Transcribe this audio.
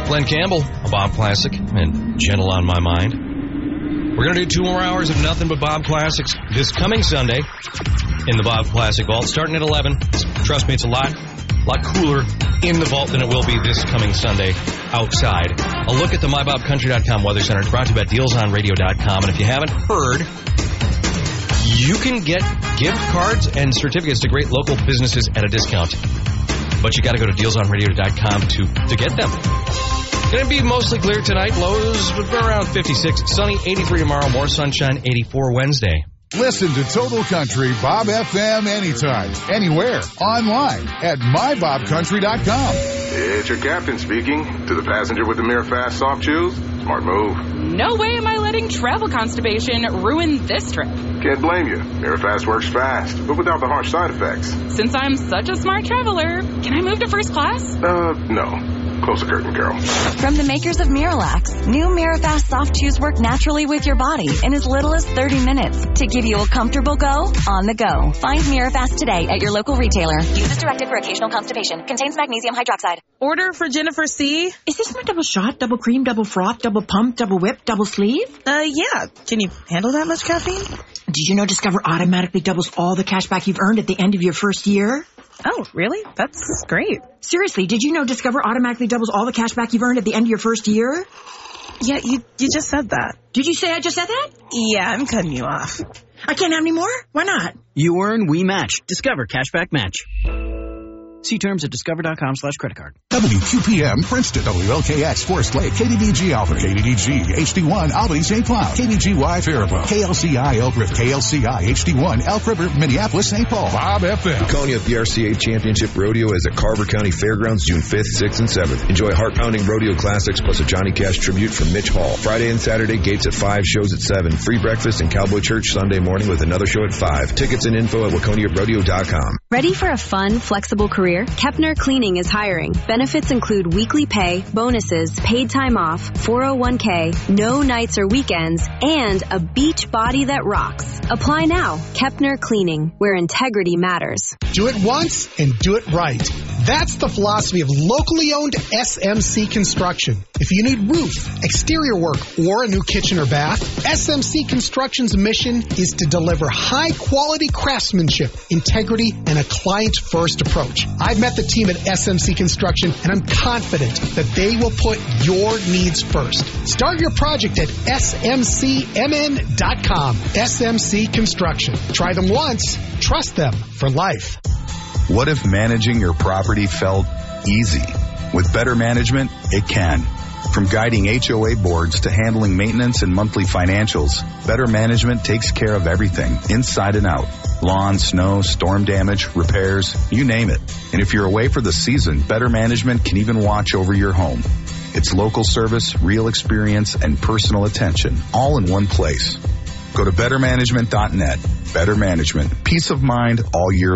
Glenn Campbell, a Bob Classic, and Gentle on My Mind. We're going to do 2 more hours of nothing but Bob Classics this coming Sunday in the Bob Classic Vault, starting at 11. Trust me, it's a lot cooler in the vault than it will be this coming Sunday outside. A look at the MyBobCountry.com Weather Center is brought to you by DealsOnRadio.com. And if you haven't heard, you can get gift cards and certificates to great local businesses at a discount. But you got to go to DealsOnRadio.com to get them. Going to be mostly clear tonight. Lows around 56. Sunny, 83 tomorrow. More sunshine, 84 Wednesday. Listen to Total Country Bob FM anytime, anywhere, online at MyBobCountry.com. It's your captain speaking. To the passenger with the MiraFast soft chews, smart move. No way am I letting travel constipation ruin this trip. Can't blame you. MiraFast works fast, but without the harsh side effects. Since I'm such a smart traveler, can I move to first class? No. Close the curtain, Carol. From the makers of Miralax, new MiraFast soft chews work naturally with your body in as little as 30 minutes to give you a comfortable go on the go. Find Mirafast today at your local retailer. Use as directed for occasional constipation. Contains magnesium hydroxide. Order for Jennifer C. Is this my double shot, double cream, double froth, double pump, double whip, double sleeve? Yeah. Can you handle that much caffeine? Did you know Discover automatically doubles all the cash back you've earned at the end of your first year? Oh, really? That's great. Seriously, did you know Discover automatically doubles all the cash back you've earned at the end of your first year? Yeah, you just said that. Did you say I just said that? Yeah, I'm cutting you off. I can't have any more? Why not? You earn, we match. Discover Cashback Match. See terms at discover.com/creditcard. WQPM Princeton, WLKX Forest Lake, KDDG Albany, KDDG HD1 Albany St. Cloud, KDGY Faribault, KLCI Elk River, KLCI HD1 Elk River, Minneapolis St. Paul. Bob FM. Waconia PRCA Championship Rodeo is at Carver County Fairgrounds June 5th, 6th, and 7th. Enjoy heart-pounding rodeo classics plus a Johnny Cash tribute from Mitch Hall. Friday and Saturday, gates at 5, shows at 7. Free breakfast and Cowboy Church Sunday morning with another show at 5. Tickets and info at WaconiaRodeo.com. Ready for a fun, flexible career? Kepner Cleaning is hiring. Benefits include weekly pay, bonuses, paid time off, 401k, no nights or weekends, and a beach body that rocks. Apply now. Kepner Cleaning, where integrity matters. Do it once and do it right. That's the philosophy of locally owned SMC Construction. If you need roof, exterior work, or a new kitchen or bath, SMC Construction's mission is to deliver high-quality craftsmanship, integrity, and a client-first approach. I've met the team at SMC Construction, and I'm confident that they will put your needs first. Start your project at smcmn.com. SMC Construction. Try them once, trust them for life. What if managing your property felt easy? With Better Management, it can. From guiding HOA boards to handling maintenance and monthly financials, Better Management takes care of everything, inside and out. Lawn, snow, storm damage, repairs, you name it. And if you're away for the season, Better Management can even watch over your home. It's local service, real experience, and personal attention, all in one place. Go to bettermanagement.net. Better Management. Peace of mind all year long.